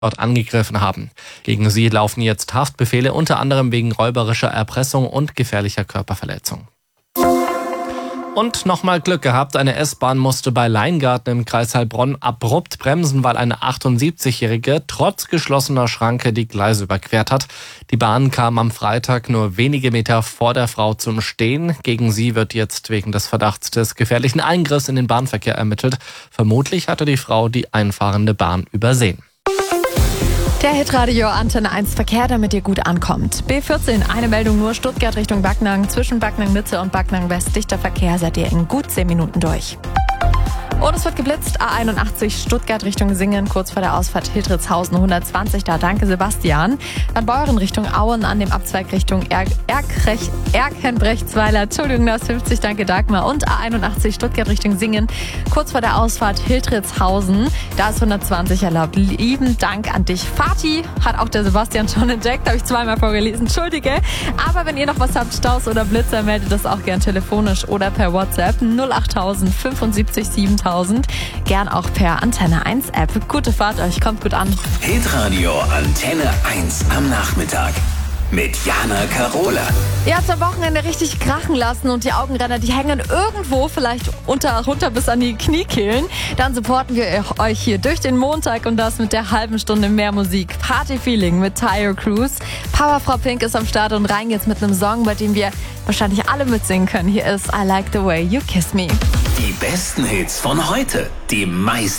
dort angegriffen haben. Gegen sie laufen jetzt Haftbefehle, unter anderem wegen räuberischer Erpressung und gefährlicher Körperverletzung. Und nochmal Glück gehabt, eine S-Bahn musste bei Leingarten im Kreis Heilbronn abrupt bremsen, weil eine 78-Jährige trotz geschlossener Schranke die Gleise überquert hat. Die Bahn kam am Freitag nur wenige Meter vor der Frau zum Stehen. Gegen sie wird jetzt wegen des Verdachts des gefährlichen Eingriffs in den Bahnverkehr ermittelt. Vermutlich hatte die Frau die einfahrende Bahn übersehen. Der Hitradio Antenne 1 Verkehr, damit ihr gut ankommt. B14, eine Meldung nur, Stuttgart Richtung Backnang. Zwischen Backnang Mitte und Backnang West dichter Verkehr, seid ihr in gut 10 Minuten durch. Und es wird geblitzt, A81 Stuttgart Richtung Singen, kurz vor der Ausfahrt Hildritzhausen 120, da danke Sebastian. Dann Beuren Richtung Auen an dem Abzweig Richtung Erkenbrechtsweiler, Entschuldigung, das 50, danke Dagmar. Und A81 Stuttgart Richtung Singen, kurz vor der Ausfahrt Hildritzhausen, da ist 120 erlaubt. Lieben Dank an dich. Fatih hat auch der Sebastian schon entdeckt, habe ich zweimal vorgelesen, entschuldige. Aber wenn ihr noch was habt, Staus oder Blitzer, meldet das auch gern telefonisch oder per WhatsApp 08000 75 7000. Gern auch per Antenne 1 App. Gute Fahrt euch, kommt gut an. Hitradio Antenne 1 am Nachmittag mit Jana Karola. Ihr habt am Wochenende richtig krachen lassen und die Augenränder, die hängen irgendwo vielleicht runter bis an die Kniekehlen. Dann supporten wir euch hier durch den Montag und das mit der halben Stunde mehr Musik. Party Feeling mit Tyre Cruise. Powerfrau Pink ist am Start und rein jetzt mit einem Song, bei dem wir wahrscheinlich alle mitsingen können. Hier ist I Like the Way You Kiss Me. Die besten Hits von heute, die meisten